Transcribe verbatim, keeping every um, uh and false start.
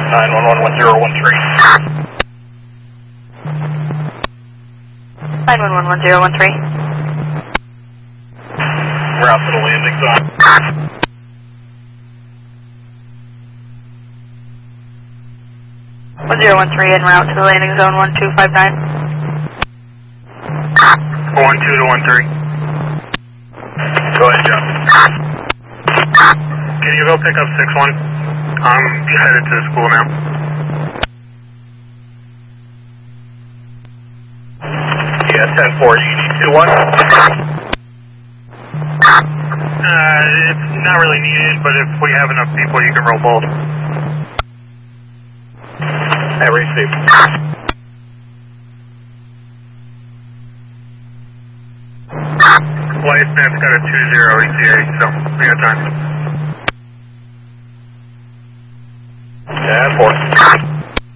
nine one one one zero one three. nine one one one zero one three. We're out to the landing zone. one zero one three en route to the landing zone one two five nine. one two to one three. Go ahead, Joe. Can you go pick up six one? I'm headed to school now. Yeah, ten four, you need two one? Uh, it's not really needed, but if we have enough people, you can roll both. Hey, receive. Flight Snap's got a two zero E T A, so we got time. ten four.